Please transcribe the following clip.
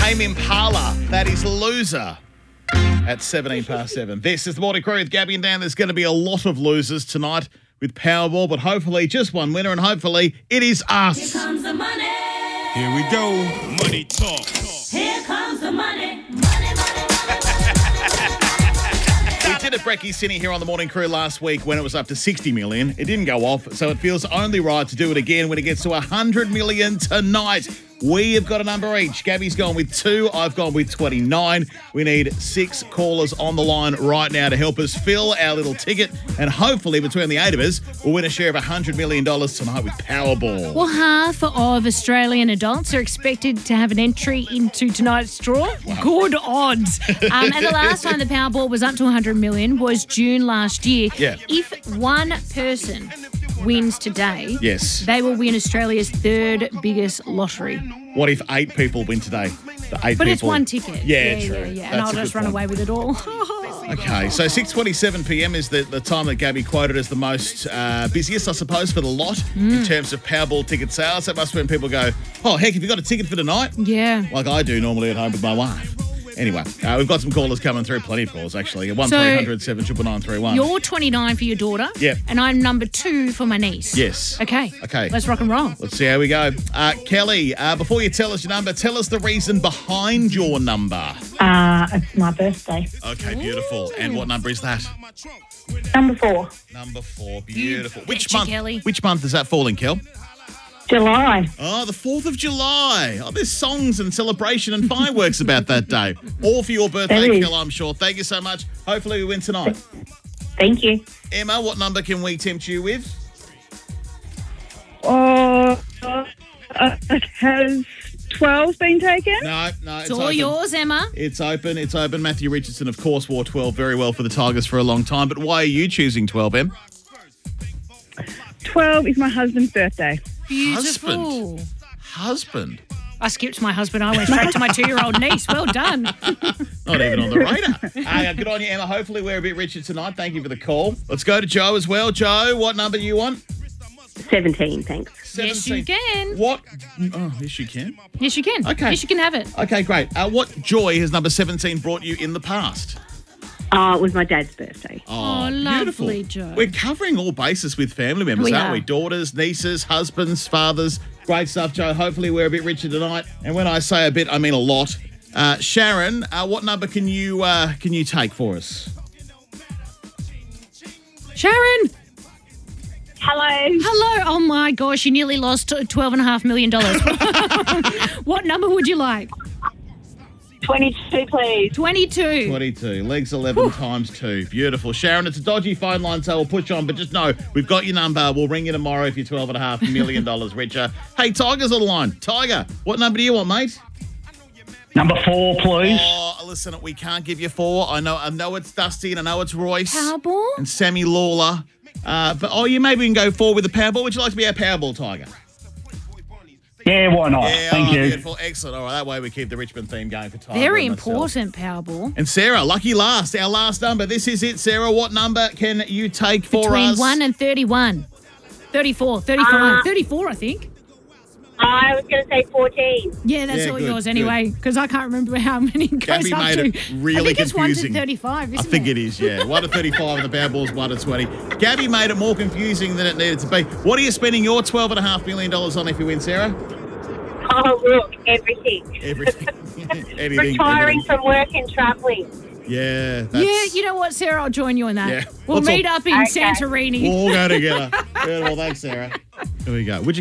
Tame Impala. That is Loser at 17 past 7. This is the Morning Crew with Gabby and Dan. There's going to be a lot of losers tonight with Powerball, but hopefully just one winner, and hopefully it is us. Here comes the money. Here we go. Money talk. Here comes the money. Money, money, money, We did a Brekkie Cine here on the Morning Crew last week when it was up to 60 million. It didn't go off, so it feels only right to do it again when it gets to 100 million tonight. We have got a number each. Gabby's gone with 2. I've gone with 29. We need 6 callers on the line right now to help us fill our little ticket. And hopefully, between the 8 of us, we'll win a share of $100 million tonight with Powerball. Well, half of Australian adults are expected to have an entry into tonight's draw. Wow. Good odds. And the last time the Powerball was up to 100 million was June last year. Yeah. If one person wins today, yes, they will win Australia's third biggest lottery. What if 8 people win today? The 8 but people. it's one ticket. Yeah, true. Yeah. And I'll just run away with it all. Okay, so 6:27 p.m. is the time that Gabby quoted as the most busiest, I suppose, for the lot in terms of Powerball ticket sales. That must be when people go, oh, heck, have you got a ticket for tonight? Yeah. Like I do normally at home with my wife. Anyway, we've got some callers coming through, plenty of calls actually. 1300 79931. You're 29 for your daughter. Yep. And I'm number 2 for my niece. Yes. Okay. Okay. Let's rock and roll. Let's see how we go. Kelly, before you tell us your number, tell us the reason behind your number. It's my birthday. Okay, beautiful. And what number is that? Number 4. Number 4, beautiful. Which betcha, month? Kelly. Which month does that fall in, Kel? July. Oh, the 4th of July. Oh, there's songs and celebration and fireworks about that day. All for your birthday, There is. Kel, I'm sure. Thank you so much. Hopefully we win tonight. Thank you. Emma, what number can we tempt you with? Has 12 been taken? No, It's all yours, Emma. It's open. It's open. Matthew Richardson, of course, wore 12 very well for the Tigers for a long time. But why are you choosing 12, Em? 12 is my husband's birthday. Beautiful. Husband. I skipped my husband. I went straight to my 2-year-old niece. Well done. Not even on the radar. Good on you, Emma. Hopefully we're a bit richer tonight. Thank you for the call. Let's go to Joe as well. Joe, what number do you want? 17, thanks. Yes, you can. What? Oh, yes, you can. Yes, you can. Okay. Yes, you can have it. Okay, great. What joy has number 17 brought you in the past? It was my dad's birthday. Oh, beautiful. lovely, Joe. We're covering all bases with family members, We aren't are. we? Daughters, nieces, husbands, fathers. Great stuff, Joe. Hopefully we're a bit richer tonight. And when I say a bit, I mean a lot. Sharon, what number can you take for us? Sharon. Hello. Hello. Oh, my gosh. You nearly lost $12.5 million. What number would you like? 22, please. 22. 22. Legs 11 times 2. Beautiful. Sharon, it's a dodgy phone line, so we'll push on. But just know, we've got your number. We'll ring you tomorrow if you're $12.5 million richer. Hey, Tiger's on the line. Tiger, what number do you want, mate? Number 4, please. Oh, listen, we can't give you 4. I know it's Dusty and I know it's Royce. Powerball? And Sammy Lawler. But you maybe can go 4 with the Powerball. Would you like to be our Powerball, Tiger? Yeah, why not? Yeah, Thank you. Beautiful. Excellent. All right, that way we keep the Richmond theme going for Tiger. Very and myself. important, Powerball. And Sarah, lucky last, our last number. This is it, Sarah. What number can you take for Between us? 1 and 31. 34, 35, 34, I think. I was going to say 14. Yeah, that's Yeah, all good, yours anyway, because I can't remember how many it goes Gabby up made to. it really I think it's 1 confusing. to 35, isn't I think it is, yeah. 1 to 35 and the Powerball's 1 to 20. Gabby made it more confusing than it needed to be. What are you spending your $12.5 million on if you win, Sarah? Oh, look, everything. Everything. Anything. Retiring everything. from work and travelling. Yeah. Yeah, you know what, Sarah? I'll join you on that. Yeah. We'll Let's meet all- up in Okay. Santorini. We'll all go together. Beautiful. Thanks, Sarah. Here we go. Would you